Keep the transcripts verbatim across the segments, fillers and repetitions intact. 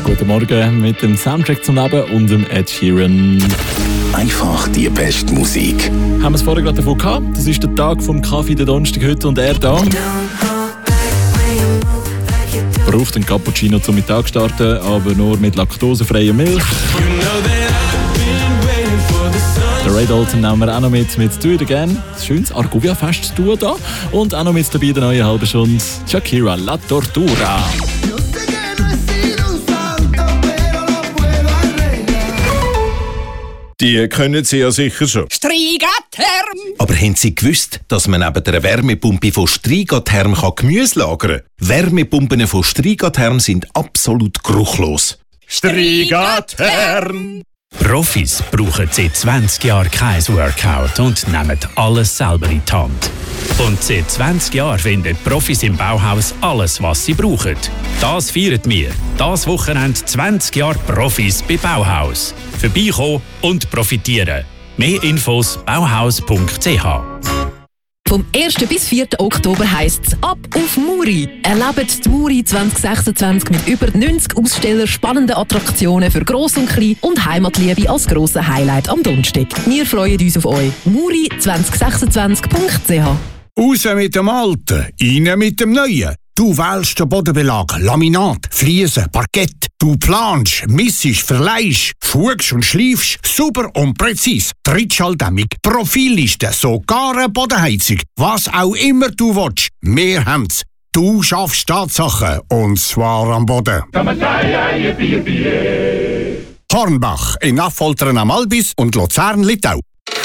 Guten Morgen mit dem Soundtrack zum Leben und dem Ed Sheeran. Einfach die beste Musik. Haben wir es vorher gerade davon gehabt? Das ist der Tag vom Kaffee, der Donnerstag heute und er da. Braucht einen Cappuccino zum Mittag starten, aber nur mit laktosefreier Milch. Der Ray Dalton nehmen wir auch noch mit mit «Do It Again». Ein schönes Argovia-Fest tun da. Und auch noch mit dabei der neuen halben Stunde Shakira La Tortura. Die können Sie ja sicher schon. Strigatherm! Aber haben Sie gewusst, dass man neben der Wärmepumpe von Strigatherm Gemüse lagern kann? Wärmepumpen von Strigatherm sind absolut geruchlos. Strigatherm! Profis brauchen seit zwanzig Jahren kein Workout und nehmen alles selber in die Hand. Und seit zwanzig Jahren finden Profis im Bauhaus alles, was sie brauchen. Das feiern wir. Das Wochenende zwanzig Jahre Profis bei Bauhaus. Vorbeikommen und profitieren. Mehr Infos bauhaus punkt c h. Vom ersten bis vierten Oktober heisst es «Ab auf Muri». Erlebt die Muri zwanzig sechsundzwanzig mit über neunzig Ausstellern, spannenden Attraktionen für Gross und Klein und Heimatliebe als grosses Highlight am Donnerstag. Wir freuen uns auf euch. muri zwanzig sechsundzwanzig punkt c h. Raus mit dem Alten, rein mit dem Neuen. Du wählst den Bodenbelag, Laminat, Fliesen, Parkett. Du planst, missest, verleihst, fugst und schleifst, super und präzise. Trittschalldämmung, Profilliste, sogar eine Bodenheizung. Was auch immer du willst, wir haben's. Du schaffst Tatsachen, und zwar am Boden. Hornbach in Affoltern am Albis und Luzern-Littau.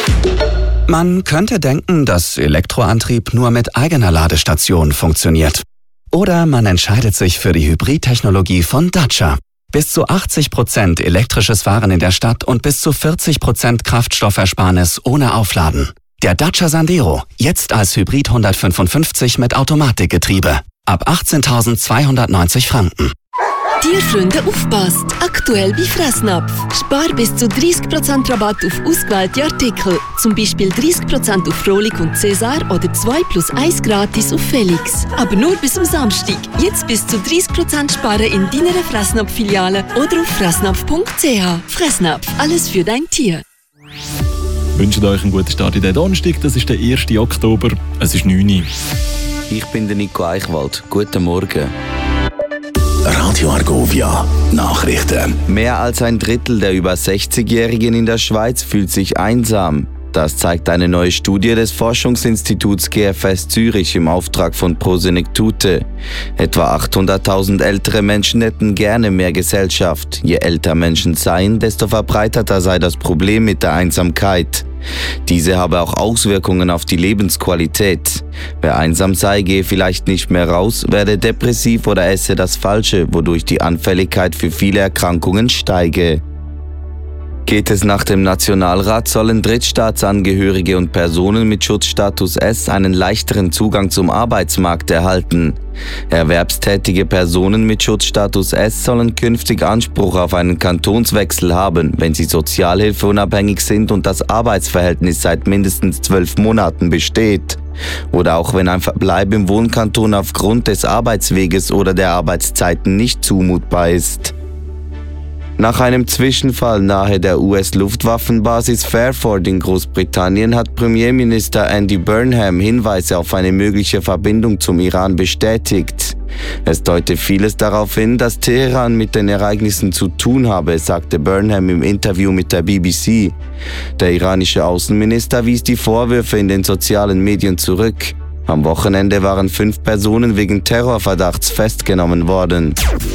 Man könnte denken, dass Elektroantrieb nur mit eigener Ladestation funktioniert. Oder man entscheidet sich für die Hybridtechnologie von Dacia. Bis zu achtzig Prozent elektrisches Fahren in der Stadt und bis zu vierzig Prozent Kraftstoffersparnis ohne Aufladen. Der Dacia Sandero, jetzt als Hybrid hundertfünfundfünfzig mit Automatikgetriebe. Ab achtzehntausendzweihundertneunzig Franken. Tierfreunde, aufpasst! Aktuell bei Fressnapf. Spar bis zu dreißig Prozent Rabatt auf ausgewählte Artikel. Zum Beispiel dreißig Prozent auf Frohlich und Cäsar oder zwei plus eins gratis auf Felix. Aber nur bis zum Samstag. Jetzt bis zu dreißig Prozent sparen in deiner Fressnapf-Filiale oder auf fressnapf punkt c h. Fressnapf, alles für dein Tier. Wünscht euch einen guten Start in den Donnerstag. Das ist der ersten Oktober. Es ist neun Uhr. Ich bin der Nico Eichwald. Guten Morgen. Radio Argovia Nachrichten. Mehr als ein Drittel der über sechzigjährigen in der Schweiz fühlt sich einsam. Das zeigt eine neue Studie des Forschungsinstituts G F S Zürich im Auftrag von Prosenektute. Etwa achthunderttausend ältere Menschen hätten gerne mehr Gesellschaft. Je älter Menschen seien, desto verbreiteter sei das Problem mit der Einsamkeit. Diese habe auch Auswirkungen auf die Lebensqualität. Wer einsam sei, gehe vielleicht nicht mehr raus, werde depressiv oder esse das Falsche, wodurch die Anfälligkeit für viele Erkrankungen steige. Geht es nach dem Nationalrat, sollen Drittstaatsangehörige und Personen mit Schutzstatus S einen leichteren Zugang zum Arbeitsmarkt erhalten. Erwerbstätige Personen mit Schutzstatus S sollen künftig Anspruch auf einen Kantonswechsel haben, wenn sie sozialhilfeunabhängig sind und das Arbeitsverhältnis seit mindestens zwölf Monaten besteht. Oder auch wenn ein Verbleib im Wohnkanton aufgrund des Arbeitsweges oder der Arbeitszeiten nicht zumutbar ist. Nach einem Zwischenfall nahe der U S-Luftwaffenbasis Fairford in Großbritannien hat Premierminister Andy Burnham Hinweise auf eine mögliche Verbindung zum Iran bestätigt. Es deute vieles darauf hin, dass Teheran mit den Ereignissen zu tun habe, sagte Burnham im Interview mit der B B C. Der iranische Außenminister wies die Vorwürfe in den sozialen Medien zurück. Am Wochenende waren fünf Personen wegen Terrorverdachts festgenommen worden.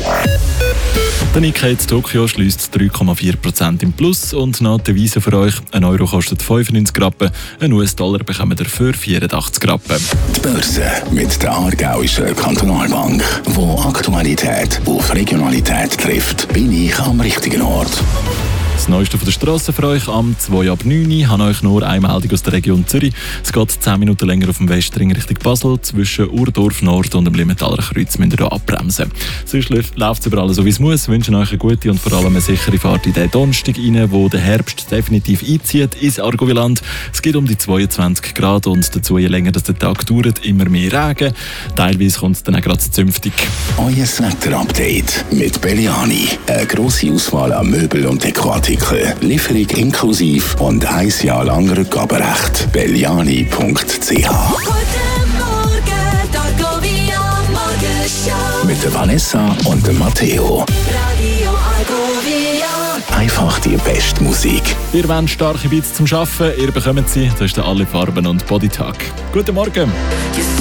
Der Nikkei in Tokio schliesst drei Komma vier Prozent im Plus und noch die Devise für euch. Ein Euro kostet fünfundneunzig Rappen, ein U S-Dollar bekommt ihr für vierundachtzig Rappen. Die Börse mit der Aargauischen Kantonalbank, wo Aktualität auf Regionalität trifft, bin ich am richtigen Ort. Das Neueste von der Straße für euch am zwei ab neun Uhr. Ich habe euch nur eine Meldung aus der Region Zürich. Es geht zehn Minuten länger auf dem Westring Richtung Basel. Zwischen Urdorf Nord und dem Limentaler Kreuz müsst ihr hier abbremsen. Sonst läuft es überall so, wie es muss. Wir wünschen euch eine gute und vor allem eine sichere Fahrt in den Donnerstag rein, wo der Herbst definitiv einzieht ins Argoviland. Es geht um die zweiundzwanzig Grad und dazu, je länger das der Tag dauert, immer mehr Regen. Teilweise kommt es dann auch gerade zünftig. Euer Wetter-Update mit Belliani. Eine grosse Auswahl an Möbel- und Dekoartikeln. Lieferung inklusive und ein Jahr lang Rückgaberecht. belliani punkt c h Mit der Vanessa und dem Matteo. Einfach die beste Musik. Ihr wollt starke Beats zum Arbeiten, ihr bekommt sie. Das ist der Alle Farben und Bodytag. Guten Morgen.